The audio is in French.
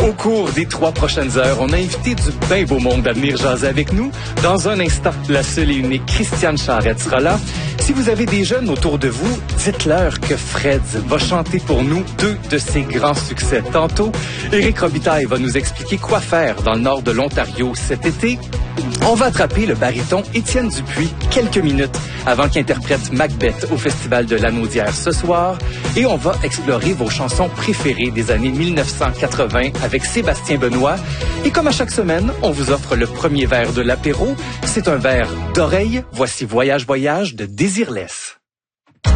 Au cours des 3 prochaines heures, on a invité du bien beau monde à venir jaser avec nous. Dans un instant, la seule et unique Christiane Charette sera là. Si vous avez des jeunes autour de vous, dites-leur que Fred va chanter pour nous 2 de ses grands succès. Tantôt, Éric Robitaille va nous expliquer quoi faire dans le nord de l'Ontario cet été. On va attraper le baryton Étienne Dupuis quelques minutes avant qu'il interprète Macbeth au Festival de Lanaudière ce soir. Et on va explorer vos chansons préférées des années 1980 avec Sébastien Benoît. Et comme à chaque semaine, on vous offre le premier verre de l'apéro. C'est un verre d'oreille. Voici Voyage, Voyage de Désirless.